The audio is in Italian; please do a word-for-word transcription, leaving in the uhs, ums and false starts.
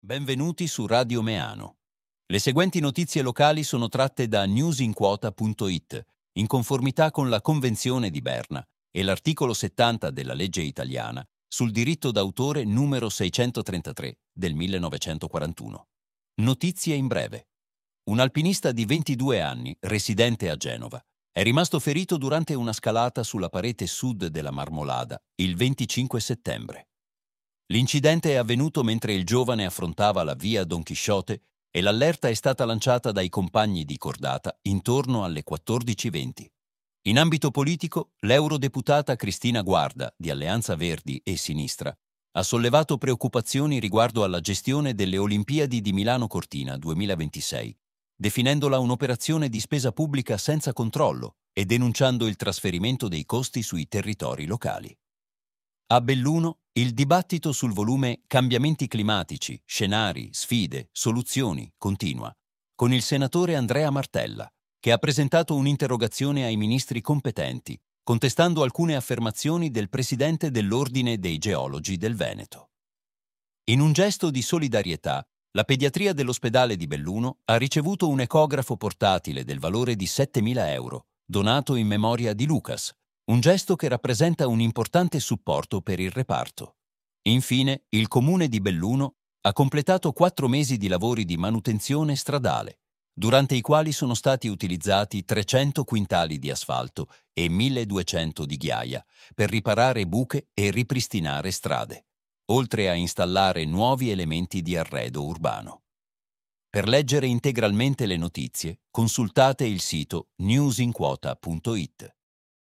Benvenuti su Radio Meano. Le seguenti notizie locali sono tratte da newsinquota punto it, in conformità con la Convenzione di Berna e l'articolo settanta della legge italiana sul diritto d'autore numero seicentotrentatré del millenovecentoquarantuno. Notizie in breve. Un alpinista di ventidue anni, residente a Genova, è rimasto ferito durante una scalata sulla parete sud della Marmolada il venticinque settembre. L'incidente è avvenuto mentre il giovane affrontava la via Don Chisciotte e l'allerta è stata lanciata dai compagni di cordata intorno alle quattordici e venti. In ambito politico, l'eurodeputata Cristina Guarda, di Alleanza Verdi e Sinistra, ha sollevato preoccupazioni riguardo alla gestione delle Olimpiadi di Milano Cortina duemilaventisei, definendola un'operazione di spesa pubblica senza controllo e denunciando il trasferimento dei costi sui territori locali. A Belluno, il dibattito sul volume Cambiamenti climatici, scenari, sfide, soluzioni continua, con il senatore Andrea Martella, che ha presentato un'interrogazione ai ministri competenti, contestando alcune affermazioni del presidente dell'Ordine dei Geologi del Veneto. In un gesto di solidarietà, la pediatria dell'ospedale di Belluno ha ricevuto un ecografo portatile del valore di settemila euro, donato in memoria di Lucas, un gesto che rappresenta un importante supporto per il reparto. Infine, il comune di Belluno ha completato quattro mesi di lavori di manutenzione stradale, durante i quali sono stati utilizzati trecento quintali di asfalto e milleduecento di ghiaia per riparare buche e ripristinare strade, oltre a installare nuovi elementi di arredo urbano. Per leggere integralmente le notizie, consultate il sito newsinquota punto it.